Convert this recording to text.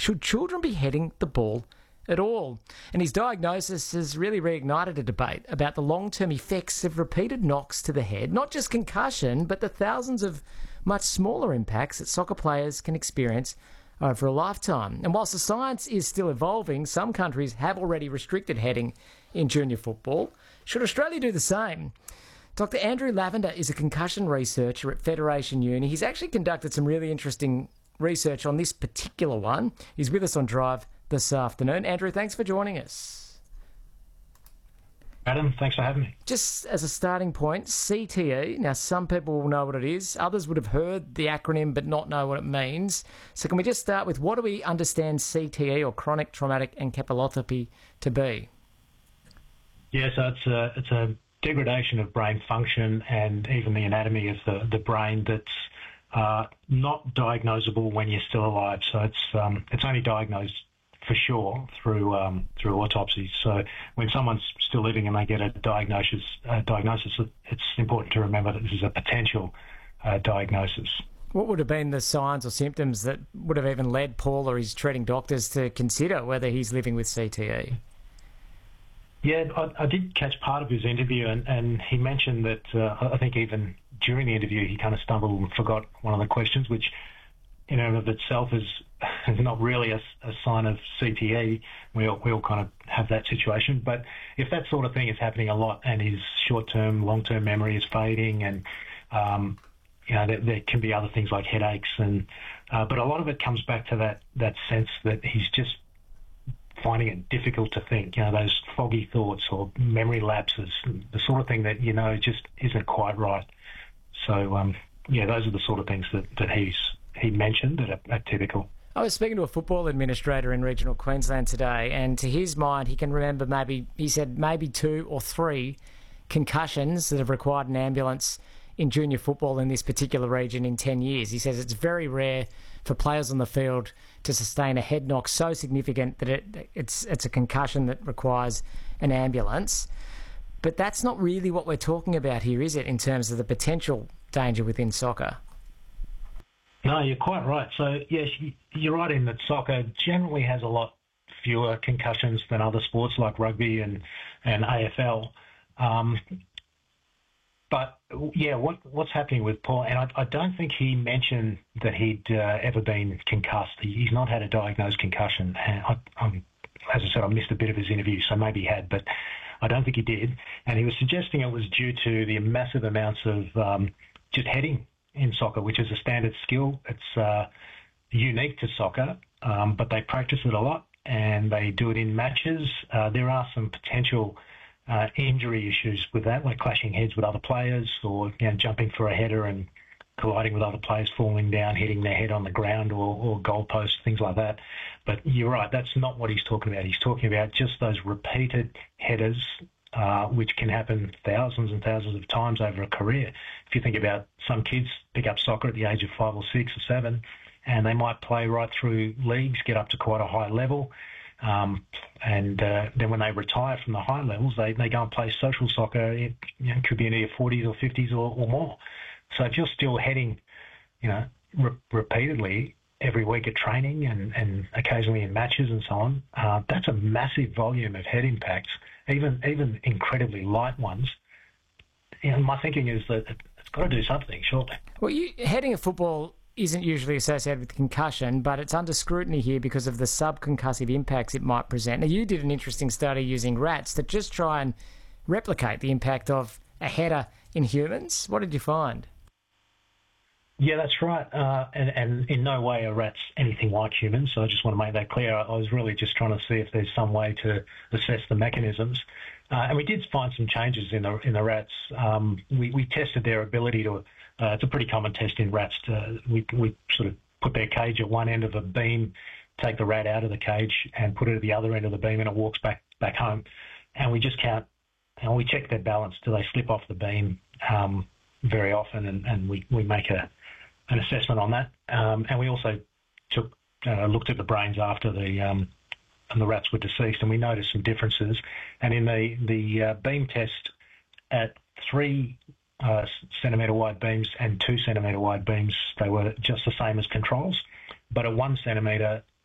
Should children be heading the ball at all? And his diagnosis has really reignited a debate about the long-term effects of repeated knocks to the head, not just concussion, but the thousands of much smaller impacts that soccer players can experience over a lifetime. And whilst the science is still evolving, some countries have already restricted heading in junior football. Should Australia do the same? Dr. Andrew Lavender is a concussion researcher at Federation Uni. He's actually conducted some really interesting research on this particular one. He's with us on Drive this afternoon. Andrew, thanks for joining us. Adam, thanks for having me. Just as a starting point, CTE. Now, some people will know what it is. Others would have heard the acronym but not know what it means. So can we just start with, what do we understand CTE, or chronic traumatic encephalopathy, to be? Yeah, so it's a degradation of brain function and even the anatomy of the brain that's not diagnosable when you're still alive. So it's only diagnosed for sure through autopsy. So when someone's still living and they get a diagnosis, it's important to remember that this is a potential diagnosis. What would have been the signs or symptoms that would have even led Paul or his treating doctors to consider whether he's living with CTE? Yeah, I did catch part of his interview, and he mentioned that I think even during the interview he kind of stumbled and forgot one of the questions, which in and of itself is not really a sign of CTE. We all kind of have that situation. But if that sort of thing is happening a lot and his short-term, long-term memory is fading, and there can be other things like headaches, and but a lot of it comes back to that sense that he's just finding it difficult to think, those foggy thoughts or memory lapses, the sort of thing that, just isn't quite right. So, those are the sort of things that he mentioned that are typical. I was speaking to a football administrator in regional Queensland today, and to his mind, he can remember maybe 2 or 3 concussions that have required an ambulance in junior football in this particular region in 10 years. He says it's very rare for players on the field to sustain a head knock so significant that it's a concussion that requires an ambulance. But that's not really what we're talking about here, is it, in terms of the potential danger within soccer? No, you're quite right. So, yes, you're right in that soccer generally has a lot fewer concussions than other sports like rugby and AFL. But, yeah, what's happening with Paul, and I don't think he mentioned that he'd ever been concussed. He's not had a diagnosed concussion. And as I said, I missed a bit of his interview, so maybe he had, but I don't think he did. And he was suggesting it was due to the massive amounts of just heading in soccer, which is a standard skill. It's unique to soccer, but they practice it a lot and they do it in matches. There are some potential injury issues with that, like clashing heads with other players, or jumping for a header and colliding with other players, falling down, hitting their head on the ground or goalposts, things like that. But you're right, that's not what he's talking about. He's talking about just those repeated headers, which can happen thousands and thousands of times over a career. If you think about some kids pick up soccer at the age of 5 or 6 or 7, and they might play right through leagues, get up to quite a high level, and then when they retire from the high levels, they go and play social soccer. It could be in their 40s or 50s or more. So if you're still heading, repeatedly every week at training and occasionally in matches and so on, that's a massive volume of head impacts, even incredibly light ones. My thinking is that it's got to do something, surely. Well, heading a football isn't usually associated with concussion, but it's under scrutiny here because of the subconcussive impacts it might present. Now, you did an interesting study using rats to just try and replicate the impact of a header in humans. What did you find? Yeah, that's right. And in no way are rats anything like humans, so I just want to make that clear. I was really just trying to see if there's some way to assess the mechanisms. And we did find some changes in the rats. We tested their ability to... it's a pretty common test in rats. We sort of put their cage at one end of a beam, take the rat out of the cage and put it at the other end of the beam, and it walks back home. And we just count, and we check their balance. Do they slip off the beam very often? And we make an assessment on that. And we also looked at the brains after and the rats were deceased, and we noticed some differences. And in the beam test at 3 centimetre wide beams and 2 centimetre wide beams, they were just the same as controls. But at 1 centimetre,